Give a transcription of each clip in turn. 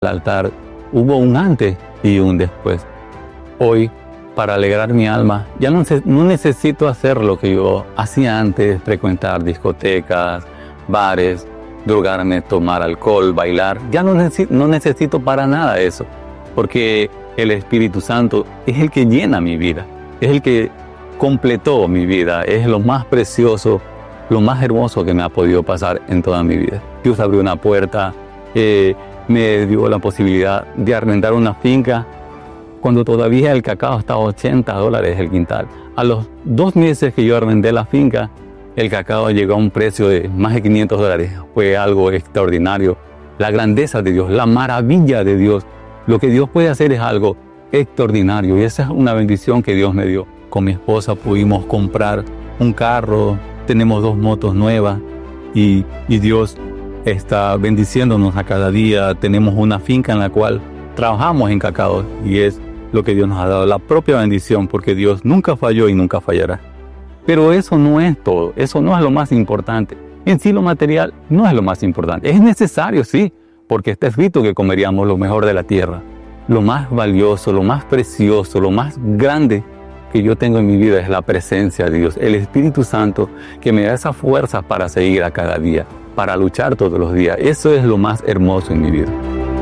altar hubo un antes y un después. Hoy, para alegrar mi alma, ya no necesito hacer lo que yo hacía antes, frecuentar discotecas, bares, drogarme, tomar alcohol, bailar. Ya no necesito para nada eso, porque el Espíritu Santo es el que llena mi vida, es el que completó mi vida, es lo más precioso, lo más hermoso que me ha podido pasar en toda mi vida. Dios abrió una puerta, me dio la posibilidad de arrendar una finca cuando todavía el cacao estaba a $80 el quintal. A los 2 meses que yo arrendé la finca, el cacao llegó a un precio de más de $500. Fue algo extraordinario. La grandeza de Dios, la maravilla de Dios. Lo que Dios puede hacer es algo extraordinario y esa es una bendición que Dios me dio. Con mi esposa pudimos comprar un carro, tenemos 2 motos nuevas y Dios está bendiciéndonos a cada día. Tenemos una finca en la cual trabajamos en cacao y es lo que Dios nos ha dado, la propia bendición, porque Dios nunca falló y nunca fallará. Pero eso no es todo, eso no es lo más importante. En sí lo material no es lo más importante. Es necesario, sí, porque está escrito que comeríamos lo mejor de la tierra. Lo más valioso, lo más precioso, lo más grande que yo tengo en mi vida es la presencia de Dios, el Espíritu Santo que me da esa fuerza para seguir a cada día, para luchar todos los días. Eso es lo más hermoso en mi vida.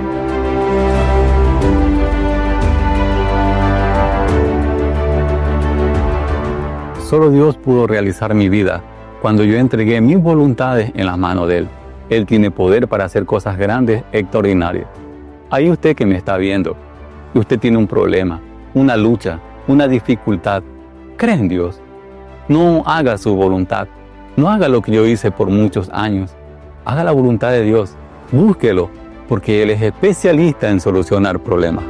Solo Dios pudo realizar mi vida cuando yo entregué mis voluntades en las manos de Él. Él tiene poder para hacer cosas grandes, extraordinarias. Ahí usted que me está viendo, y usted tiene un problema, una lucha, una dificultad, cree en Dios. No haga su voluntad. No haga lo que yo hice por muchos años. Haga la voluntad de Dios. Búsquelo, porque Él es especialista en solucionar problemas.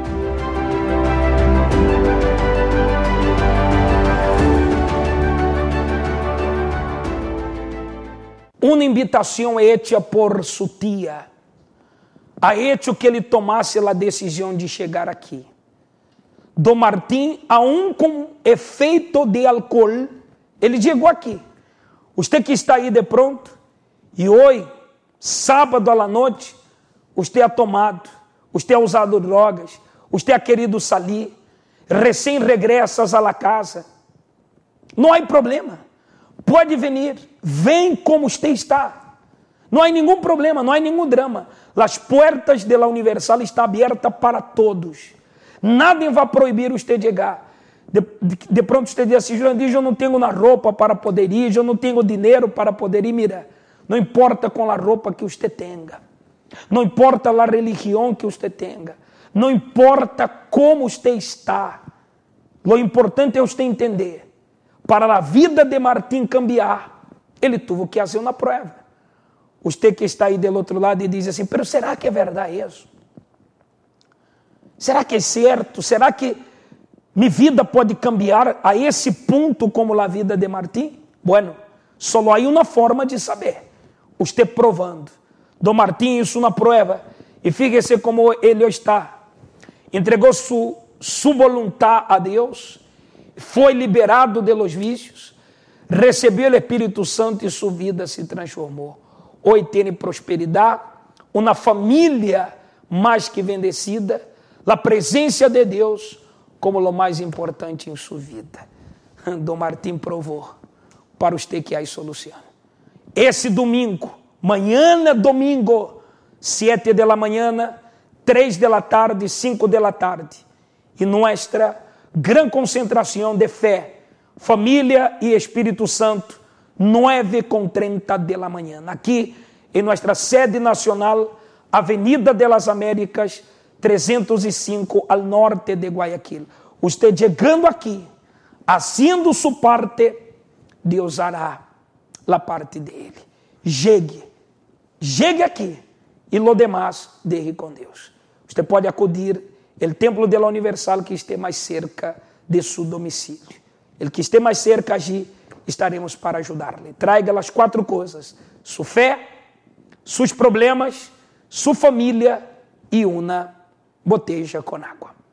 Uma invitação hecha por sua tia a hecho que ele tomasse a decisão de chegar aqui. Dom Martim, aún com efeito de álcool, ele chegou aqui. Você que está aí de pronto, e hoje, sábado à noite, você ha tomado, você ha usado drogas, você ha querido sair, recém regressas à la casa. Não há problema. Pode vir, vem como você está. Não há nenhum problema, não há nenhum drama. As portas da Universal estão abertas para todos. Nada vai proibir você de chegar. De pronto você diz assim, Jurandir, eu não tenho na roupa para poder ir, eu não tenho dinheiro para poder ir. Mira, não importa com a roupa que você tenha. Não importa a religião que você tenha. Não importa como você está. O importante é você entender. Para a vida de Martim cambiar, ele teve que fazer uma prova. Você que está aí do outro lado e diz assim, pero será que é verdade isso? Será que é certo? Será que minha vida pode cambiar a esse ponto como a vida de Martim? Bueno, só há uma forma de saber. Você provando. Dom Martim isso na prova. E fíjese como ele está. Entregou sua vontade a Deus. Foi liberado de los vícios, recebeu o Espírito Santo e sua vida se transformou. Hoje tem prosperidade, uma família mais que bendecida, a presença de Deus como o mais importante em sua vida. Dom Martim provou para você que há solução. Esse domingo, manhã domingo, 7 da manhã, 3 da tarde, 5 da tarde, e nossa gran concentração de fé, família e Espírito Santo, 9:30 da manhã. Aqui em nossa sede nacional, Avenida de las Américas, 305, ao norte de Guayaquil. Você chegando aqui, fazendo sua parte, Deus hará a parte dele. Chegue aqui e lo demás deje com Deus. Você pode acudir o templo de la Universal que esté mais cerca de seu domicílio. El que esté mais cerca allí, estaremos para ajudar-lhe. Traiga as 4 coisas: sua fé, seus problemas, sua família e uma botella com água.